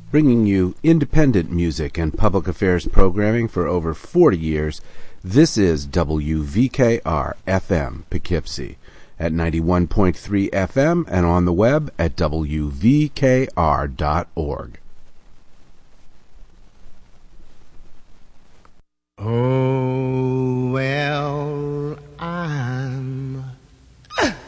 Bringing you independent music and public affairs programming for over 40 years, this is WVKR-FM Poughkeepsie at 91.3 FM and on the web at WVKR.org.